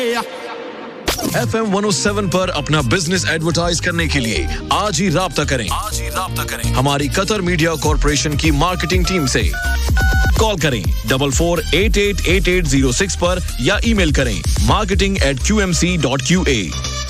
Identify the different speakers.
Speaker 1: FM 107 पर अपना business advertise करने के लिए आज ही राब्ता करें हमारी कतर मीडिया कॉर्पोरेशन की मार्केटिंग टीम से। कॉल करें 44888806 पर या ईमेल करें marketing@qmc.qa।